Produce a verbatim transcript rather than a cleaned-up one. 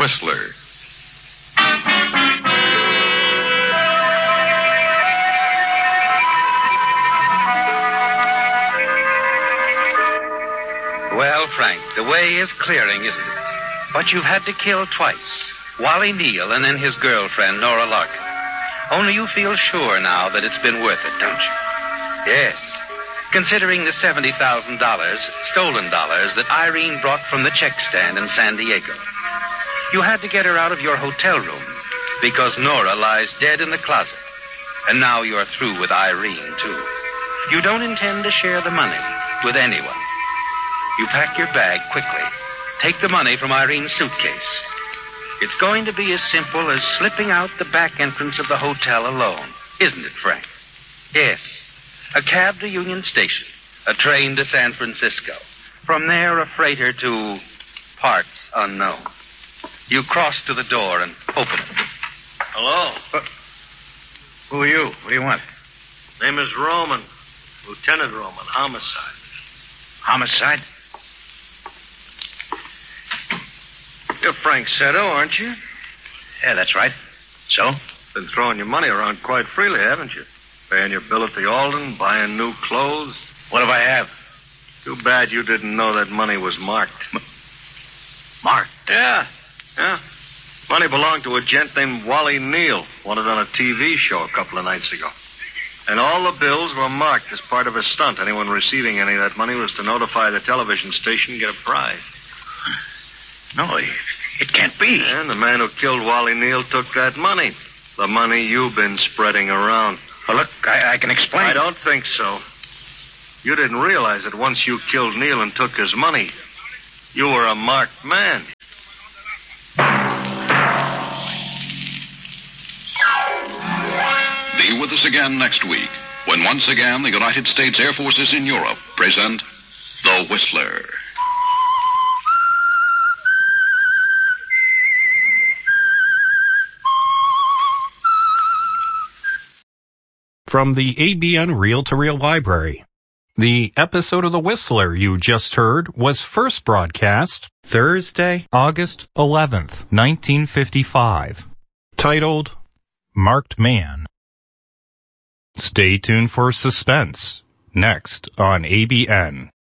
Whistler. Well, Frank, the way is clearing, isn't it? But you've had to kill twice. Wally Neal and then his girlfriend, Nora Larkin. Only you feel sure now that it's been worth it, don't you? Yes. Considering the seventy thousand dollars, stolen dollars, that Irene brought from the check stand in San Diego. You had to get her out of your hotel room because Nora lies dead in the closet. And now you're through with Irene, too. You don't intend to share the money with anyone. You pack your bag quickly. Take the money from Irene's suitcase. It's going to be as simple as slipping out the back entrance of the hotel alone, isn't it, Frank? Yes. A cab to Union Station. A train to San Francisco. From there, a freighter to parts unknown. You cross to the door and open it. Hello. Uh, who are you? What do you want? Name is Roman. Lieutenant Roman. Homicide. Homicide? You're Frank Seto, aren't you? Yeah, that's right. So? Been throwing your money around quite freely, haven't you? Paying your bill at the Alden, buying new clothes. What do I have? Too bad you didn't know that money was marked. M- marked? Yeah. Yeah. Money belonged to a gent named Wally Neal, wanted on a T V show a couple of nights ago. And all the bills were marked as part of a stunt. Anyone receiving any of that money was to notify the television station and get a prize. No, it, it can't be. And the man who killed Wally Neal took that money. The money you've been spreading around. Well, look, I, I can explain. I don't think so. You didn't realize that once you killed Neal and took his money, you were a marked man. Be with us again next week, when once again the United States Air Forces in Europe present The Whistler. From the A B N Reel-to-Reel Library. The episode of The Whistler you just heard was first broadcast Thursday, August eleventh, nineteen fifty-five, titled Marked Man. Stay tuned for suspense, next on A B N.